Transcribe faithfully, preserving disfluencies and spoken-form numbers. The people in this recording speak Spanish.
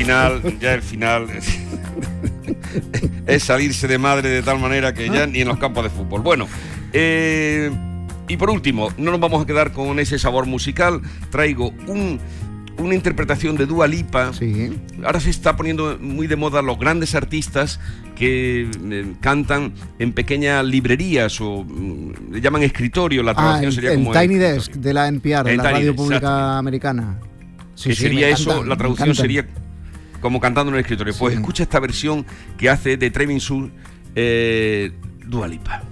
final, ya el final es, es salirse de madre de tal manera que ya ni en los campos de fútbol. Bueno, eh, y por último, no nos vamos a quedar con ese sabor musical. Traigo un... una interpretación de Dua Lipa. Sí. Ahora se está poniendo muy de moda los grandes artistas que eh, cantan en pequeñas librerías o mm, le llaman escritorio, la traducción ah, sería el como Tiny escritorio. Desk de la N P R, El la Tiny radio Desk, pública exacto. americana. Sí, que sí, sería me eso, encantan, la me traducción encantan. sería como cantando en el escritorio. Pues Sí. escucha esta versión que hace de Trevin Soul eh, Dua Lipa.